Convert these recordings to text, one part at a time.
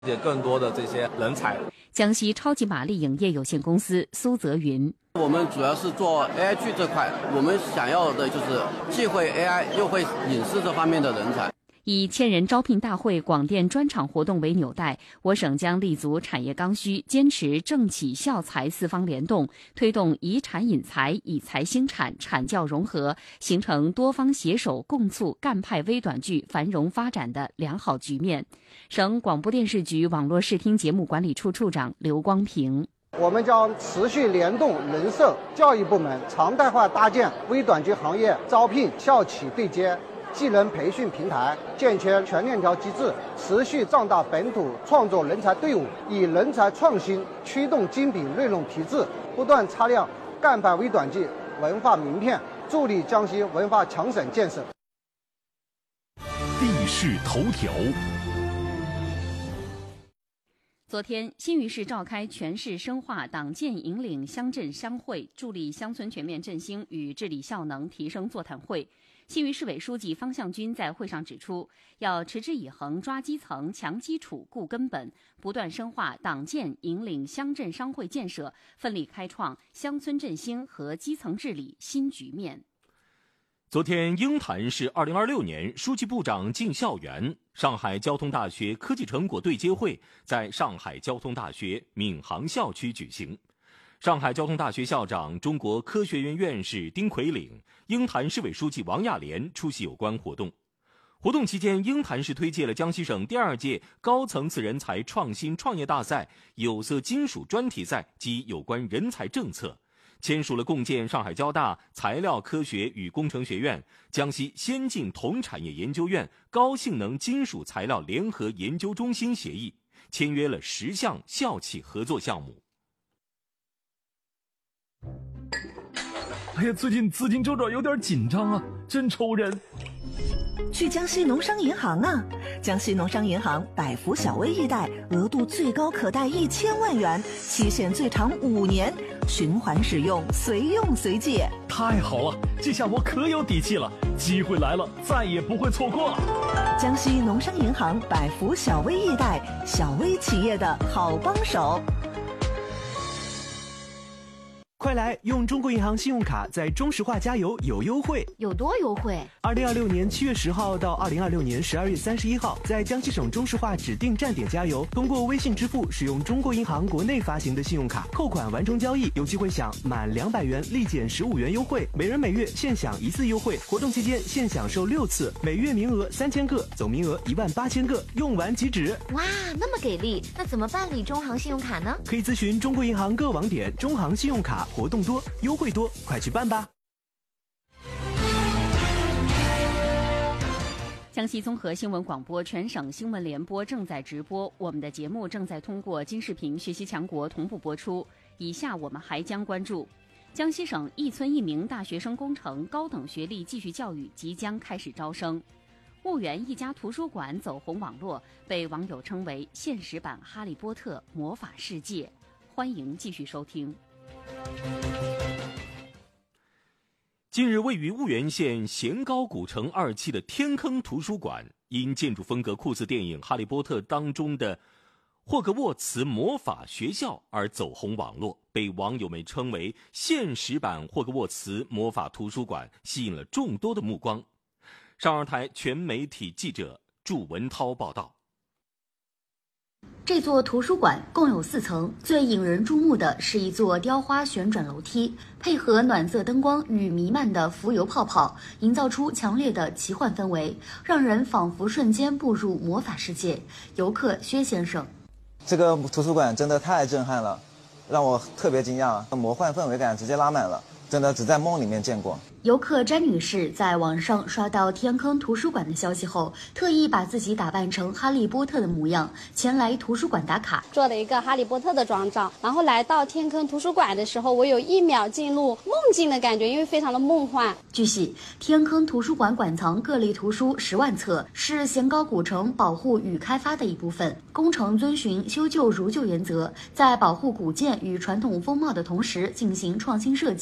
更多的这些人才。 江西超级玛丽影业有限公司苏泽云， 我们主要是做 AI 剧这块，我们想要的就是既会 AI 又会影视这方面的人才。 以千人招聘大会、广电专场活动为纽带，我省将立足产业刚需，坚持政企校财四方联动，推动以产引才、以才兴产、产教融合，形成多方携手共促赣派微短剧繁荣发展的良好局面。省广播电视局网络视听节目管理处处长刘光平。 我们将持续联动人社、教育部门，常态化搭建微短剧行业招聘校企对接技能培训平台，健全全链条机制，持续壮大本土创作人才队伍，以人才创新驱动精品内容提质，不断擦亮赣派微短剧文化名片，助力江西文化强省建设。 地势头条。 昨天，新余市召开全市深化党建引领乡镇商会，助力乡村全面振兴与治理效能提升座谈会。新余市委书记方向军在会上指出，要持之以恒抓基层、强基础、固根本，不断深化党建引领乡镇商会建设，奋力开创乡村振兴和基层治理新局面。 昨天，鹰潭市2026年书记部长进校园上海交通大学科技成果对接会在上海交通大学闵行校区举行。上海交通大学校长、中国科学院院士丁奎岭、鹰潭市委书记王亚莲出席有关活动。活动期间，鹰潭市推介了江西省第2届高层次人才创新创业大赛、有色金属专题赛及有关人才政策，签署了共建上海交大材料科学与工程学院、江西先进铜产业研究院高性能金属材料联合研究中心协议，签约了10项校企合作项目。 哎呀，最近资金周转有点紧张啊，真愁人。 去江西农商银行啊！江西农商银行百福小微易贷，额度最高可贷1000万元，期限最长5年，循环使用，随用随借。 太好了，这下我可有底气了，机会来了，再也不会错过了。 江西农商银行百福小微易贷，小微企业的好帮手。 快来用中国银行信用卡在中石化加油有优惠， 有多优惠 ？2026年7月10号到2026年12月31号，在江西省中石化指定站点加油，通过微信支付使用中国银行国内发行的信用卡扣款完成交易，有机会享满200元立减15元优惠，每人每月限享1次优惠。活动期间限享受6次，每月名额3000个，总名额18000个，用完即止。 哇，那么给力！那怎么办理中行信用卡呢？ 可以咨询中国银行各网点，中行信用卡活动多，优惠多，快去办吧！ 江西综合新闻广播全省新闻联播正在直播，我们的节目正在通过金视频学习强国同步播出。以下我们还将关注：江西省一村一名大学生工程高等学历继续教育即将开始招生；婺源一家图书馆走红网络，被网友称为现实版哈利波特魔法世界。欢迎继续收听。 近日，位于婺源县咸高古城2期的天坑图书馆，因建筑风格酷似电影《哈利波特》当中的霍格沃茨魔法学校而走红网络，被网友们称为现实版霍格沃茨魔法图书馆，吸引了众多的目光。少儿台全媒体记者祝文涛报道。 这座图书馆共有4层，最引人注目的是一座雕花旋转楼梯，配合暖色灯光与弥漫的浮游泡泡，营造出强烈的奇幻氛围，让人仿佛瞬间步入魔法世界。游客薛先生， 这个图书馆真的太震撼了，让我特别惊讶，魔幻氛围感直接拉满了，真的只在梦里面见过。 游客詹女士在网上刷到天坑图书馆的消息后，特意把自己打扮成哈利波特的模样，前来图书馆打卡， 做了一个哈利波特的妆造。然后来到天坑图书馆的时候，我有1秒进入梦境的感觉，因为非常的梦幻。 据悉，天坑图书馆馆藏各类图书10万册，是咸高古城保护与开发的一部分。工程遵循修旧如旧原则，在保护古建与传统风貌的同时进行创新设计。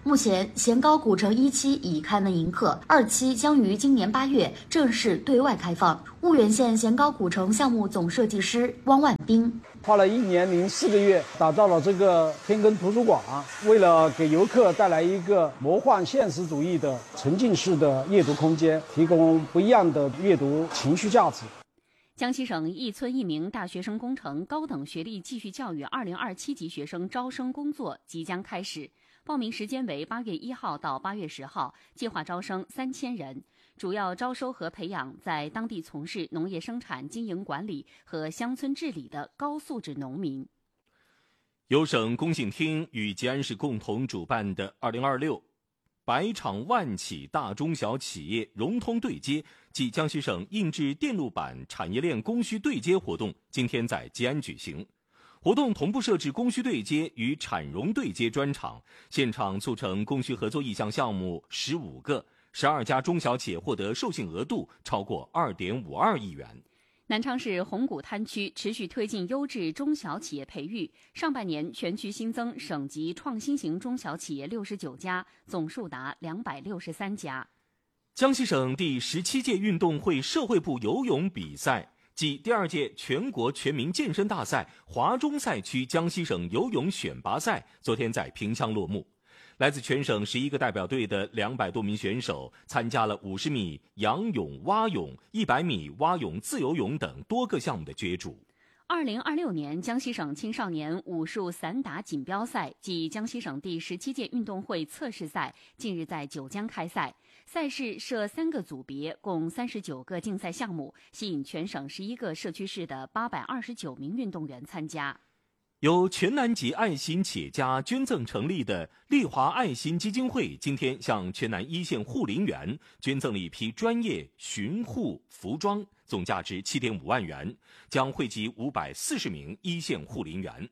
目前，咸高古城1期已开门迎客，2期将于今年8月正式对外开放。婺源县咸高古城项目总设计师汪万斌花了1年零4个月打造了这个天根图书馆，为了给游客带来一个魔幻现实主义的沉浸式的阅读空间，提供不一样的阅读情绪价值。 江西省一村一名大学生工程高等学历继续教育2027级学生招生工作即将开始，报名时间为8月1号到8月10号，计划招生3000人，主要招收和培养在当地从事农业生产经营管理和乡村治理的高素质农民。 由省工信厅与吉安市共同主办的2026百场万企大中小企业融通对接暨江西省印制电路板产业链供需对接活动今天在吉安举行。活动同步设置供需对接与产融对接专场，现场促成供需合作意向项目15个，12家中小企业获得授信额度超过2.52亿元。 南昌市红谷滩区持续推进优质中小企业培育，上半年全区新增省级创新型中小企业69家，总数达263家。 江西省第17届运动会社会部游泳比赛暨第2届全国全民健身大赛华中赛区江西省游泳选拔赛昨天在萍乡落幕。来自全省11个代表队的200多名选手参加了50米仰泳、蛙泳、100米蛙泳、自由泳等多个项目的角逐。 2026年江西省青少年武术散打锦标赛暨江西省第17届运动会测试赛近日在九江开赛，赛事设3个组别，共39个竞赛项目，吸引全省11个社区市的829名运动员参加。 由全南极爱心企业家捐赠成立的丽华爱心基金会今天向全南1线护林员捐赠了一批专业巡护服装，总价值7.5万元，将惠及540名1线护林员。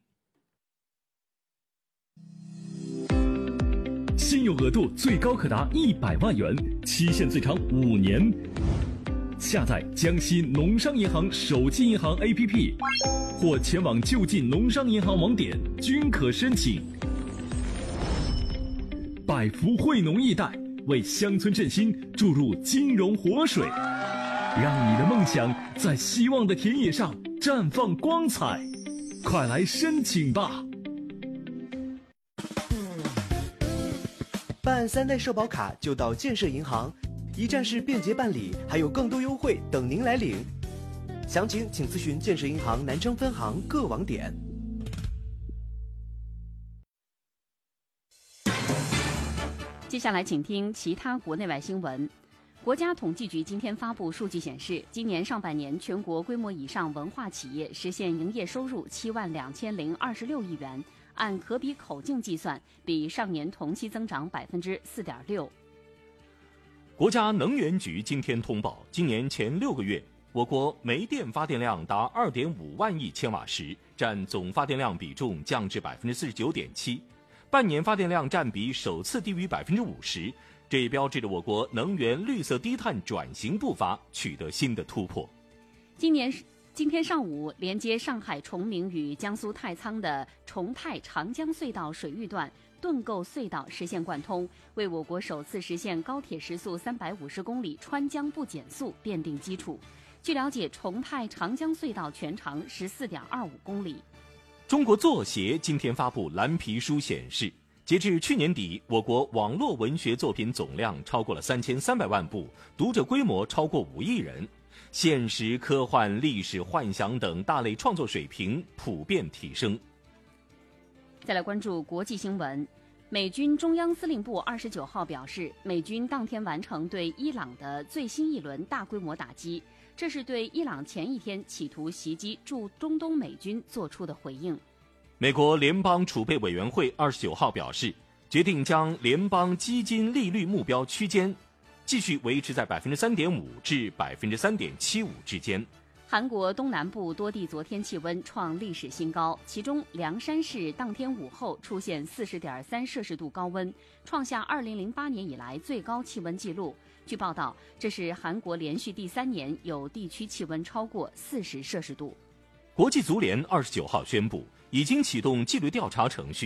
信用额度最高可达100万元，期限最长5年。下载江西农商银行手机银行 APP， 或前往就近农商银行网点均可申请。百福惠农易贷为乡村振兴注入金融活水，让你的梦想在希望的田野上绽放光彩。快来申请吧！ 办3代社保卡就到建设银行，一站式便捷办理，还有更多优惠等您来领。详情请咨询建设银行南昌分行各网点。 接下来请听其他国内外新闻。国家统计局今天发布数据显示，今年上半年全国规模以上文化企业实现营业收入72026亿元，按可比口径计算，比上年同期增长4.6%。 国家能源局今天通报，今年前6个月，我国煤电发电量达2.5万亿千瓦时，占总发电量比重降至49.7%，半年发电量占比首次低于50%，这也标志着我国能源绿色低碳转型步伐取得新的突破。 今天上午，连接上海崇明与江苏太仓的崇太长江隧道水域段盾构隧道实现贯通，为我国首次实现高铁时速350公里穿江不减速奠定基础。据了解，崇太长江隧道全长14.25公里。 中国作协今天发布蓝皮书显示，截至去年底，我国网络文学作品总量超过了3300万部，读者规模超过5亿人，现实、科幻、历史、幻想等大类创作水平普遍提升。 再来关注国际新闻。美军中央司令部29号表示，美军当天完成对伊朗的最新一轮大规模打击，这是对伊朗前一天企图袭击驻中东美军做出的回应。 美国联邦储备委员会29号表示，决定将联邦基金利率目标区间继续维持在3.5%至3.75%之间。 韩国东南部多地昨天气温创历史新高，其中凉山市当天午后出现40.3摄氏度高温，创下2008年以来最高气温纪录。据报道，这是韩国连续第3年有地区气温超过40摄氏度。 国际足联29号宣布，已经启动纪律调查程序。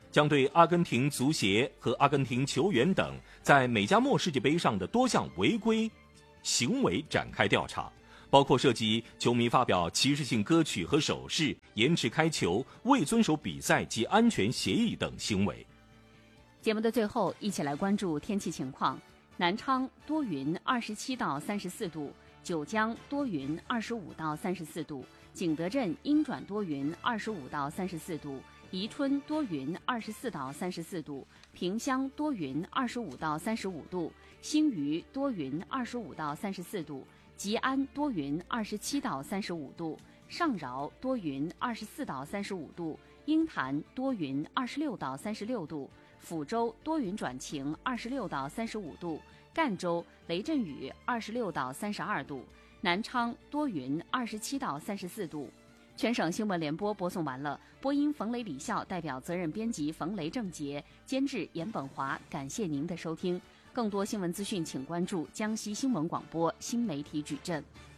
将对阿根廷足协和阿根廷球员等在美加墨世界杯上的多项违规行为展开调查，包括涉及球迷发表歧视性歌曲和手势、延迟开球、未遵守比赛及安全协议等行为。 节目的最后，一起来关注天气情况。南昌多云，27到34度；九江多云，25到34度；景德镇阴转多云，25到34度；宜春多云，24到34度；萍乡多云，25到35度；新余多云，25到34度；吉安多云，27到35度；上饶多云，24到35度；鹰潭多云，26到36度；抚州多云转晴，26到35度；赣州雷阵雨，26到32度；南昌多云，27到34度。全省新闻联播播送完了，播音冯雷、李笑，代表责任编辑冯雷、郑杰，监制严本华。感谢您的收听，更多新闻资讯请关注江西新闻广播新媒体矩阵。